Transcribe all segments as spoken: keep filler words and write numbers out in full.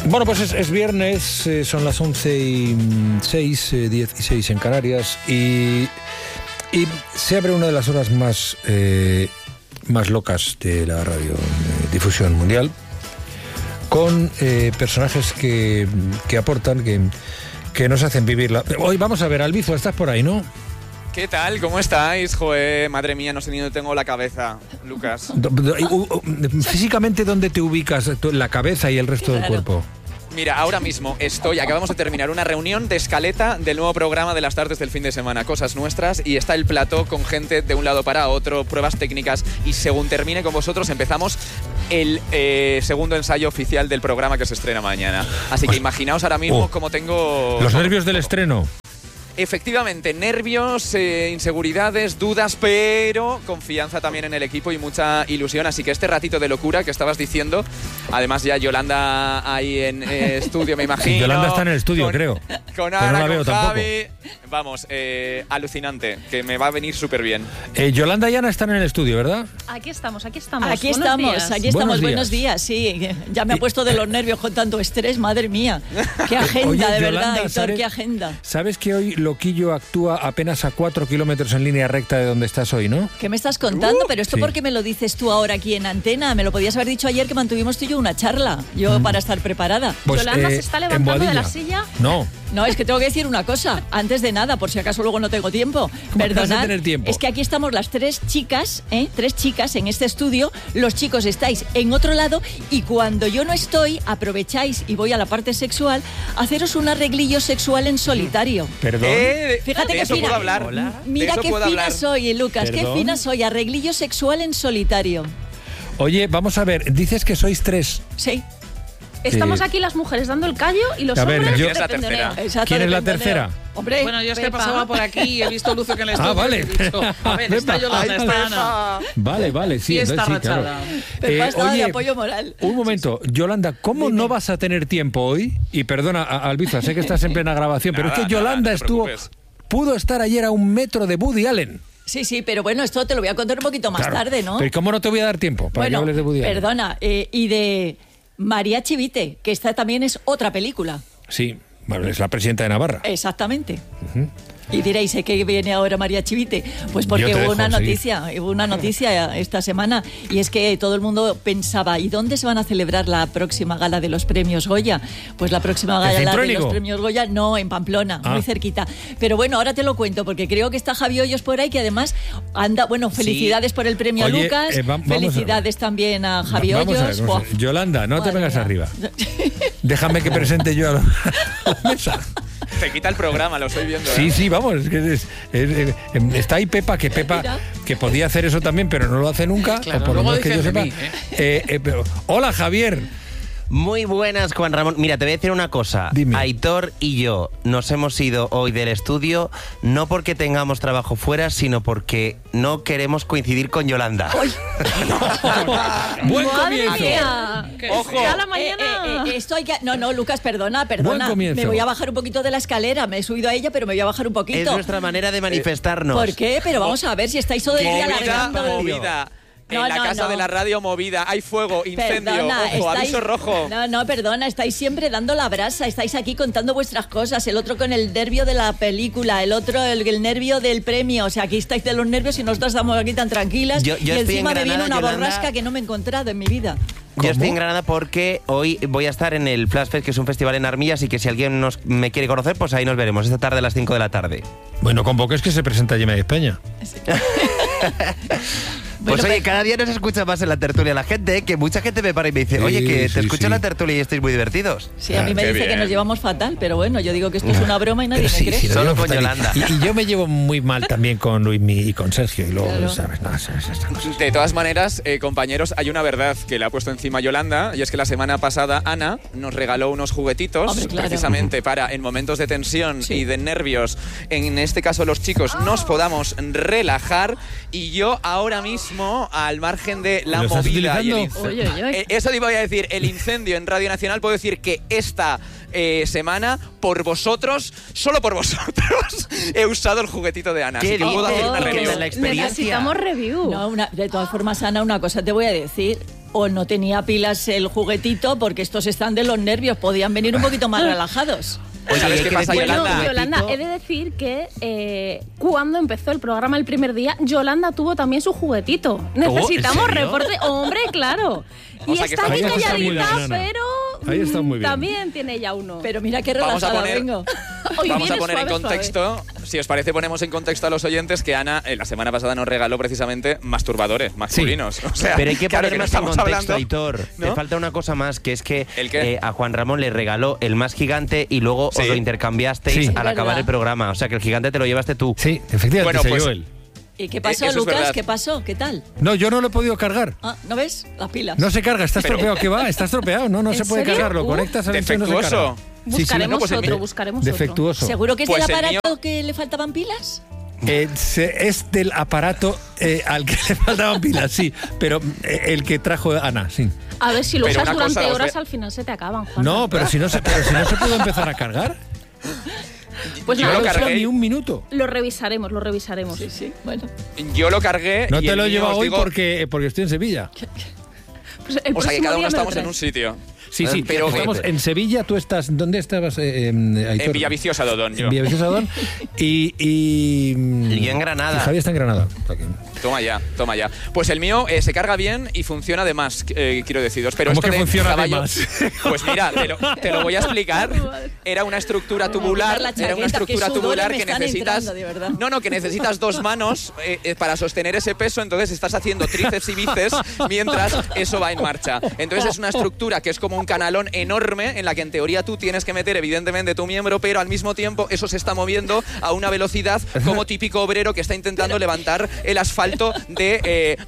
Bueno, pues es, es viernes, eh, son las once y seis, eh, diez y seis en Canarias, y, y se abre una de las horas más, eh, más locas de la radio eh, difusión mundial, con eh, personajes que, que aportan, que, que nos hacen vivirla. Hoy vamos a ver, Albizu, estás por ahí, ¿no? ¿Qué tal? ¿Cómo estáis? Joder, madre mía, no sé ni dónde tengo la cabeza, Lucas. Físicamente, ¿dónde te ubicas la cabeza y el resto del cuerpo? Mira, ahora mismo estoy, acabamos de terminar una reunión de escaleta del nuevo programa de las tardes del fin de semana, Cosas Nuestras, y está el plató con gente de un lado para otro, pruebas técnicas, y según termine con vosotros empezamos el eh, segundo ensayo oficial del programa que se estrena mañana. Así que imaginaos ahora mismo oh, cómo tengo... Los nervios del estreno. Efectivamente, nervios, eh, inseguridades, dudas, pero confianza también en el equipo y mucha ilusión. Así que este ratito de locura que estabas diciendo, además ya Yolanda ahí en eh, estudio, me imagino. Yolanda está en el estudio, con, creo. Con Ana, no la veo con Javi. Tampoco. Vamos, eh, alucinante, que me va a venir súper bien. Eh, Yolanda y Ana están en el estudio, ¿verdad? Aquí estamos, aquí estamos. Aquí buenos estamos, días. aquí estamos. Buenos días. Buenos días, sí. Ya me ha puesto de los nervios con tanto estrés, madre mía. Qué agenda, Oye, de Yolanda, verdad, Héctor, qué agenda. ¿Sabes que hoy Loquillo actúa apenas a cuatro kilómetros en línea recta de donde estás hoy, no? ¿Qué me estás contando? Uh, Pero esto, sí. ¿por qué me lo dices tú ahora aquí en antena? Me lo podías haber dicho ayer que mantuvimos tú y yo una charla. Yo mm. para estar preparada. Pues, ¿Yolanda eh, se está levantando de la silla? No. No, es que tengo que decir una cosa. Antes de nada, por si acaso luego no tengo tiempo. Perdonad. Tener tiempo? Es que aquí estamos las tres chicas, ¿eh? Tres chicas en este estudio. Los chicos estáis en otro lado y cuando yo no estoy, aprovecháis y voy a la parte sexual, haceros un arreglillo sexual en solitario. Perdón. Eh, Fíjate ¿de que eso fina. puedo hablar? Hola. Mira qué fina hablar? soy, Lucas. ¿Perdón? Qué fina soy. Arreglillo sexual en solitario. Oye, vamos a ver. Dices que sois tres. Sí. Estamos aquí las mujeres dando el callo y los a ver, hombres yo... ¿Quién es la tercera? Exacto, ¿Quién es la pendoneo. tercera? Hombre, bueno, yo es que Pepa. pasaba por aquí y he visto Luce que en el estudio. Ah, vale. Y he dicho, a ver, está Yolanda, Ay, está Ana. Vale, vale, sí. Y está entonces, sí, rachada. claro. Pepa Eh, estaba oye, de apoyo moral. Un momento, Yolanda, ¿cómo Dime. no vas a tener tiempo hoy? Y perdona, Albizu, sé que estás en plena grabación, pero Nada, es que Yolanda nada, no estuvo, preocupes. pudo estar ayer a un metro de Woody Allen. Sí, sí, pero bueno, esto te lo voy a contar un poquito más Claro. tarde, ¿no? Pero ¿cómo no te voy a dar tiempo para bueno, que hables de Woody Allen? perdona, eh, y de María Chivite, que esta también es otra película. Sí, bueno, es la presidenta de Navarra. Exactamente. Uh-huh. Y diréis, ¿eh, qué viene ahora María Chivite? Pues porque Yo te hubo dejo, una sí. noticia, hubo una noticia esta semana, y es que todo el mundo pensaba, ¿y dónde se van a celebrar la próxima gala de los premios Goya? Pues la próxima ¿En gala de Cintrónico? los premios Goya, no, en Pamplona, Ah. muy cerquita. Pero bueno, ahora te lo cuento, porque creo que está Javi Hoyos por ahí, que además anda, bueno, felicidades por el premio Oye, a Lucas, eh, va- vamos a ver. felicidades también a Javi Va- vamos a ver, Hoyos. vamos a ver. Buah. Yolanda, no te Madre vengas mía. arriba. Déjame que presente yo a la, a la mesa. Te quita el programa, lo estoy viendo. Sí, ¿eh? sí, vamos. Es que es- es- es- está ahí Pepa, que Pepa Mira. que podía hacer eso también, pero no lo hace nunca. Claro, o por lo luego menos que yo dicen de sepa. mí, ¿eh? Eh, eh, pero- hola, Javier. Muy buenas, Juan Ramón. Mira, te voy a decir una cosa. Dime. Aitor y yo nos hemos ido hoy del estudio no porque tengamos trabajo fuera, sino porque no queremos coincidir con Yolanda. Buen ¡Madre comienzo. mía! Ojo. ¡Ya la Eh, mañana! eh, eh, esto hay que... No, no, Lucas, perdona, perdona. Buen comienzo. Me voy a bajar un poquito de la escalera. Me he subido a ella, pero me voy a bajar un poquito. Es nuestra manera de manifestarnos. ¿Por qué? Pero vamos a ver si estáis todo el día Movida, alargando. movida. En No, la no, casa no. de la radio, movida. Hay fuego, incendio. Perdona, Ojo, estáis- aviso rojo. No, no, perdona, estáis siempre dando la brasa, estáis aquí contando vuestras cosas, el otro con el nervio de la película, el otro el, el nervio del premio, o sea, aquí estáis de los nervios y nosotras estamos aquí tan tranquilas Yo- yo y estoy encima en me viene Granada, una Yolanda. borrasca que no me he encontrado en mi vida. Yo estoy ¿Cómo? en Granada porque hoy voy a estar en el Flash Fest, que es un festival en Armilla, así que si alguien nos, me quiere conocer, pues ahí nos veremos, esta tarde a las cinco de la tarde. Bueno, convoques que se presenta Gemma de Peña. Pues Bueno, oye, pe- cada día nos escucha más en la tertulia la gente, que mucha gente me para y me dice, oye, Sí, que sí, te escucho sí. en la tertulia y estáis muy divertidos. Sí, a mí me Qué dice que bien. nos llevamos fatal, pero bueno, yo digo que esto es una broma y nadie Pero me sí, cree. sí, lo Solo digo con fatal. Yolanda. Y, y yo me llevo muy mal también con Luismi y con Sergio. Y luego, Claro. ¿sabes? No, esas- esas cosas. De todas maneras, eh, compañeros, hay una verdad que le ha puesto encima Yolanda, y es que la semana pasada Ana nos regaló unos juguetitos, Hombre, claro. precisamente para, en momentos de tensión Sí. y de nervios, en este caso los chicos, nos podamos relajar. Y yo ahora mismo, al margen de la ¿Lo estás movida y el utilizando? incendio, Oye, oye, oye. Eh, eso le voy a decir, el incendio en Radio Nacional, puedo decir que esta eh, semana, por vosotros, solo por vosotros, he usado el juguetito de Ana. ¿Qué Así que puedo dices? hacer una ¿Qué review. tal la experiencia? Necesitamos review. No, una- de todas formas, Ana, una cosa te voy a decir. o no tenía pilas el juguetito, porque estos están de los nervios, podían venir un poquito más relajados. Oye, ¿sabes qué pasa, Bueno, Yolanda? Yolanda, he de decir que eh, cuando empezó el programa el primer día, Yolanda tuvo también su juguetito. Necesitamos serio? reporte. Hombre, claro. O Y sea, que está está muy muy calladita, bien, pero Ahí está muy bien. también tiene ya uno. Pero mira qué Vamos a relajada poner- vengo. Hoy Vamos a viene poner en suave, contexto, si os parece, ponemos en contexto a los oyentes que Ana eh, la semana pasada nos regaló precisamente masturbadores masculinos. O sea, Pero hay que claro poner no más en estamos contexto, hablando, Aitor. ¿no? Te falta una cosa más, que es que ¿El qué? eh, a Juan Ramón le regaló el más gigante y luego Sí. os lo intercambiasteis Sí. al Verdad. acabar el programa. O sea, que el gigante te lo llevaste tú. Sí, efectivamente, Bueno, se pues- llevó él. ¿Y qué pasó, eso es Lucas? verdad. ¿Qué pasó? ¿Qué tal? No, yo no lo he podido cargar. Ah, ¿no ves? Las pilas. No se carga, está Pero- estropeado. ¿Qué va? Está estropeado. No, no ¿En se puede serio? cargar. Lo Uh, conectas al hecho y no se carga. defectuoso. Sí, sí, Buscaremos no, pues el otro, mío- buscaremos otro. Defectuoso. ¿Seguro que es Pues del el aparato mío- que le faltaban pilas? Eh, se- es del aparato eh, al que le faltaban pilas, sí. Pero eh, el que trajo Ana, sí. A ver, si lo Pero usas una cosa, durante os horas, ve- al final se te acaban, Juan. No, pero si no se, pero si no se pudo empezar a cargar. Pues yo No nada, lo lo cargué. ni un minuto. lo revisaremos, lo revisaremos. Sí, sí, bueno. Yo lo cargué. No y te el lo he mío, llevado os hoy digo- porque, porque estoy en Sevilla. Pues el O sea, que próximo cada día uno me lo estamos en traes. un sitio. Sí, sí, Pero- estamos en Sevilla. Tú estás. ¿Dónde estabas, eh, eh, Aitor? En Villaviciosa, Dodón, yo. En Villaviciosa, Dodón. Y. Y, Y yo en Granada. y Javier está en Granada. Toma ya, toma ya. Pues el mío eh, se carga bien y funciona de más, eh, quiero deciros. Pero ¿Cómo esto que de funciona de caballo- más? Pues mira, te lo, te lo voy a explicar. Era una estructura tubular, la era una chaqueta, qué estructura sudores tubular me que están necesitas. entrando, de verdad. No, no, que necesitas dos manos eh, eh, para sostener ese peso. Entonces estás haciendo tríceps y bíceps mientras eso va en marcha. Entonces es una estructura que es como un canalón enorme en la que en teoría tú tienes que meter evidentemente tu miembro, pero al mismo tiempo eso se está moviendo a una velocidad como típico obrero que está intentando levantar el asfalto de eh,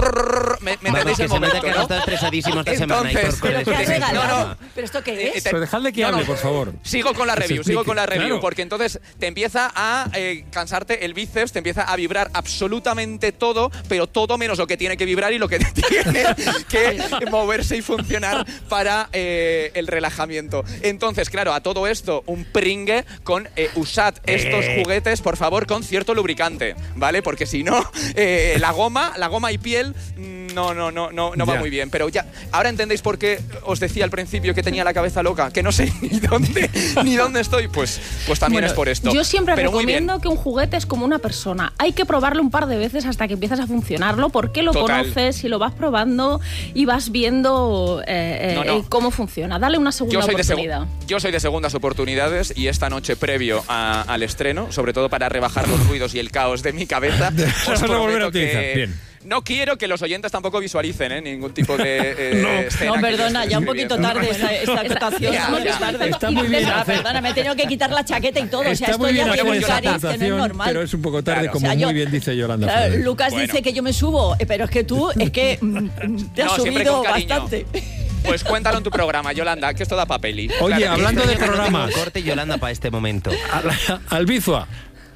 ¿Me, me Vamos, entendéis que el se nota momento, que no? no estás estresadísimo esta semana, Entonces, Aitor, con pero el ¿Qué has este regalado? programa. ¿Pero esto qué Eh, es? te- Pero dejadle que No, hable, no. por favor. Sigo con la Que se review, sigo con la explique, review, claro. porque entonces te empieza a eh, cansarte el bíceps, te empieza a vibrar absolutamente todo, pero todo menos lo que tiene que vibrar y lo que tiene que moverse y funcionar para eh, el relajamiento. Entonces, claro, a todo esto, un pringue con eh, usad estos juguetes, por favor, con cierto lubricante, ¿vale? Porque si no, eh, la goma, la goma y piel mm, no, no, no, no, no va Ya. muy bien. Pero ya, ahora entendéis por qué os decía al principio que tenía la cabeza loca, que no sé ni dónde, ni dónde estoy. Pues, pues también Bueno, es por esto. Yo siempre Pero muy bien. recomiendo que un juguete es como una persona. Hay que probarlo un par de veces hasta que empiezas a funcionarlo, porque lo Total. conoces y lo vas probando y vas viendo eh, eh, No, no. eh, cómo funciona. Dale una segunda Yo soy, de segu- oportunidad. yo soy de segundas oportunidades y esta noche previo a- al estreno, sobre todo para rebajar los ruidos y el caos de mi cabeza, os Vas a volver a prometo utilizar. que Bien. no quiero que los oyentes tampoco visualicen ¿eh? ningún tipo de eh, No. escena. No, que yo perdona, esté ya un escribiendo. poquito tarde esta, esta acotación. Ya, muy ya. tarde. Está muy bien Ah, hacer- perdona, me he tenido que quitar la chaqueta y todo. O sea, Está esto muy bien ya hacer tiene un esa cariz que no es aportación, normal. pero es un poco tarde, Claro. como O sea, yo- muy bien dice Yolanda. Claro, Ferrer. Lucas Bueno. dice que yo me subo, eh, pero es que tú, es que mm, te has No, siempre subido con cariño. bastante. Pues cuéntalo en tu programa, Yolanda, que esto da papeli. Oye, Claro. hablando de Yo no tengo programas, corte, Yolanda, para este momento. Al- Albizua,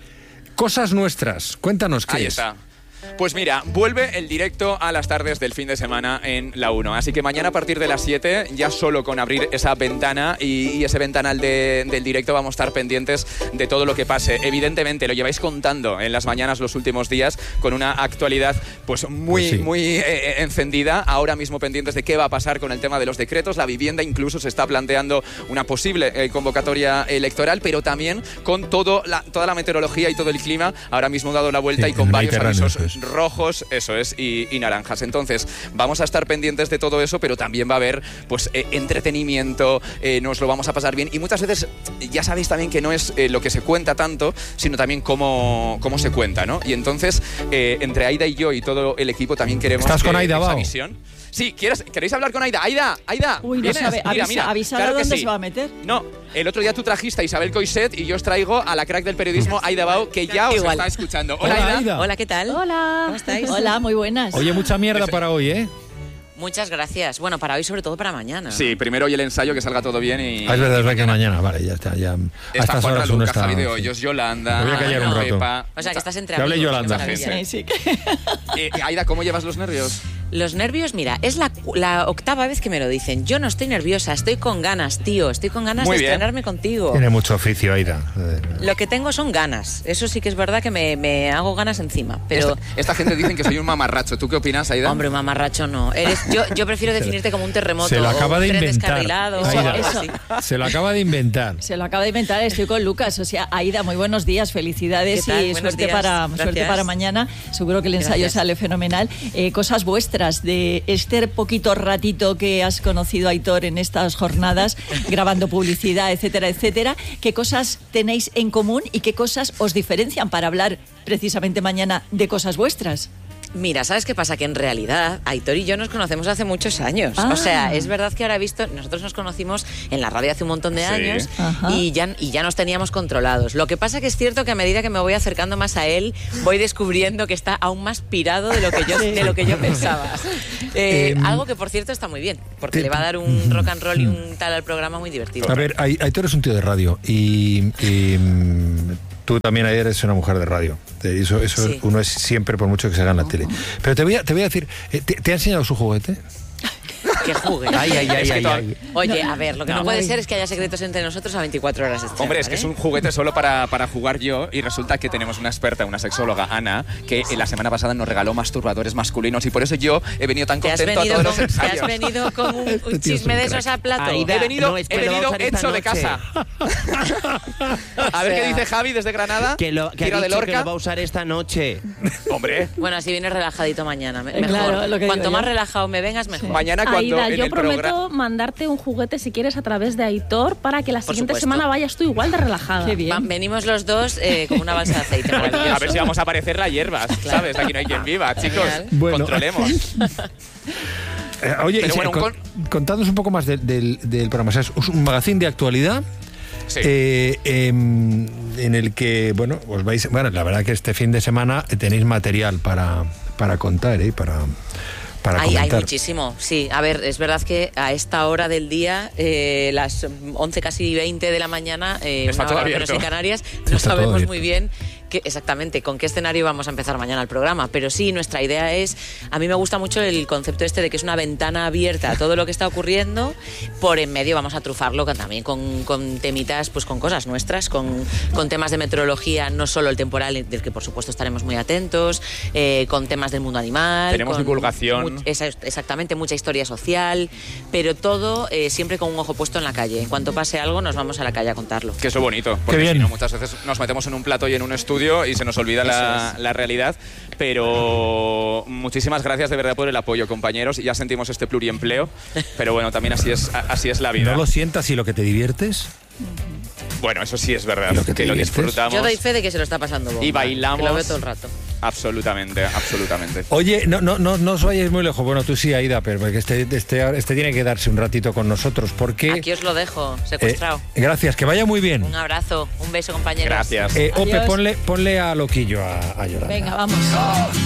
cosas nuestras. Cuéntanos qué Ahí es. está. Pues mira, vuelve el directo a las tardes del fin de semana en la uno. Así que mañana a partir de las siete, ya solo con abrir esa ventana y, y ese ventanal de- del directo vamos a estar pendientes de todo lo que pase. Evidentemente, lo lleváis contando en las mañanas los últimos días con una actualidad pues muy, Pues sí. muy eh, encendida. Ahora mismo pendientes de qué va a pasar con el tema de los decretos. La vivienda incluso se está planteando una posible eh, convocatoria electoral, pero también con todo la, toda la meteorología y todo el clima ahora mismo dado la vuelta Sí, y con el varios Mediterráneo, avisos eso es. rojos, eso es, y, y naranjas. Entonces, vamos a estar pendientes de todo eso, pero también va a haber pues eh, entretenimiento, eh, nos lo vamos a pasar bien. Y muchas veces, ya sabéis también que no es eh, lo que se cuenta tanto, sino también cómo, cómo se cuenta, ¿no? Y entonces, eh, entre Aida y yo y todo el equipo también queremos ¿Estás que con Aida, esa Bao? visión. Sí, ¿quieres, ¿queréis hablar con Aida? Aida, Aida, Uy, no ¿vienes? sabe, Mira, avisa, mira, avísala claro que dónde sí. se va a meter. No, el otro día tú trajiste a Isabel Coixet y yo os traigo a la crack del periodismo, Aida Bao, que ya os Igual. está escuchando. Hola, Hola, Aida. Aida. Hola, ¿qué tal? Hola. ¿Cómo estáis? Hola, muy buenas. Oye, mucha mierda para hoy, ¿eh? Muchas gracias. Bueno, para hoy, sobre todo para mañana. Sí, primero hoy el ensayo, que salga todo bien y... Ah, es verdad, es verdad que mañana, vale, ya está. Ya, a Está estas Juan horas uno Raluca, está. Javi de Hoyos, Yolanda, Me voy a callar un rato. Pepa. O sea, que estás entre Que hable amigos. Yolanda. qué maravilla. Sí, sí. Eh, Aida, ¿cómo llevas los nervios? Los nervios, mira, es la, la octava vez que me lo dicen. Yo no estoy nerviosa, estoy con ganas, tío. Estoy con ganas Muy de bien. estrenarme contigo. Tiene mucho oficio, Aida. Lo que tengo son ganas. Eso sí que es verdad que me, me hago ganas encima. Pero, Esta, esta gente dicen que soy un mamarracho. ¿Tú qué opinas, Aida? hombre, un mamarracho no. Eres, yo, yo prefiero definirte como un terremoto. Se lo acaba o un de tren inventar. descarrilado. Aida. o algo Eso. así. Se lo acaba de inventar. Se lo acaba de inventar, estoy con Lucas. O sea, Aida, muy buenos días, felicidades ¿Qué tal? y Buenos suerte días. para, Gracias. suerte para mañana. Seguro que el ensayo Gracias. sale fenomenal. Eh, cosas vuestras de este poquito ratito que has conocido a Aitor en estas jornadas, grabando publicidad, etcétera, etcétera. ¿Qué cosas tenéis en común y qué cosas os diferencian para hablar precisamente mañana de cosas vuestras? Mira, ¿sabes qué pasa? Que en realidad Aitor y yo nos conocemos hace muchos años. Ah. O sea, es verdad que ahora he visto, nosotros nos conocimos en la radio hace un montón de Sí. años Ajá. y ya, y ya nos teníamos controlados. Lo que pasa que es cierto que a medida que me voy acercando más a él, voy descubriendo que está aún más pirado de lo que yo, de lo que yo pensaba. Eh, Em, algo que, por cierto, está muy bien, porque te- le va a dar un rock and roll y un tal al programa muy divertido. A ver, Ai- Aitor es un tío de radio y, y, mm, tú también ayer eres una mujer de radio. Eh, Eso, eso Sí. uno es siempre, por mucho que se haga en la tele. Pero te voy a, te voy a decir, eh, ¿te, te ha enseñado su juguete? Que juegue. Ay, ay, ay, Es que ay, todo- ay. Oye, a ver, lo que no, No, puede no. ser es que haya secretos entre nosotros a veinticuatro horas de Hombre, es que es un juguete solo para, para jugar yo y resulta que tenemos una experta, una sexóloga, Ana, que la semana pasada nos regaló masturbadores masculinos y por eso yo he venido tan ¿Te has, contento a venido todos con, los te has ensayos. venido con un, Este un tío es chisme un de crack. esos a plato? Aida, He venido, no, es que he lo venido vamos a hacer esta hecho de noche. casa. A ver qué dice Javi desde Granada. Que, lo, que ha Tira de dicho que Lorca. lo va a usar esta noche. Hombre, Bueno, así vienes relajadito mañana. me- Eh, Mejor. claro, lo que Cuanto digo más yo. relajado me vengas, mejor. mañana cuando Aida, en yo el prometo programa... mandarte un juguete si quieres a través de Aitor para que la Por siguiente supuesto. semana vayas tú igual de relajada. Qué bien. Va- venimos los dos eh, como una balsa de aceite. Maravilloso. A ver si vamos a aparecer las hierbas, ¿sabes? Aquí no hay quien viva, chicos. Genial. Bueno. Controlemos. Eh, oye, Pero sí, bueno, con- contadnos un poco más de- del, del programa. O sea, es un magazín de actualidad. Sí. eh, em, en el que, bueno, os vais. Bueno, la verdad que este fin de semana tenéis material para, para contar, ¿eh? Para, para Hay, hay comentar. muchísimo, sí. A ver, es verdad que a esta hora del día, eh, las once casi veinte de la mañana, eh, Está una todo hora menos abierto. en Canarias, Está no todo sabemos abierto. muy bien que, exactamente con qué escenario vamos a empezar mañana el programa. Pero sí, nuestra idea es, a mí me gusta mucho el concepto este de que es una ventana abierta a todo lo que está ocurriendo. Por en medio vamos a trufarlo con, también con, con temitas, pues con cosas nuestras, con, con temas de meteorología, no solo el temporal, del que por supuesto estaremos muy atentos, eh, con temas del mundo animal. Tenemos con divulgación. mu- esa- exactamente, mucha historia social, pero todo eh, siempre con un ojo puesto en la calle. En cuanto pase algo, nos vamos a la calle a contarlo. Que es lo bonito, porque bien. si no, muchas veces nos metemos en un plato y en un estudio y se nos olvida la, Eso es. la realidad. Pero muchísimas gracias de verdad por el apoyo, compañeros. Ya sentimos este pluriempleo, pero bueno, también así es, a- así es la vida. ¿No lo sientas y lo que te diviertes? Bueno, eso sí es verdad, ¿Y lo que que, te lo diviertes? disfrutamos. Yo doy fe de que se lo está pasando bomba. Y bailamos. Que lo veo todo el rato. Absolutamente, absolutamente. Oye, no, no, no, no os vayáis muy lejos. Bueno, tú sí, Aida, pero porque este, este, este tiene que darse un ratito con nosotros. Porque. Aquí os lo dejo, eh, secuestrado. gracias, que vaya muy bien. Un abrazo, un beso, compañeros. Gracias. Eh, Ope, Adiós. ponle, ponle a Loquillo a, a Yolanda. Venga, vamos.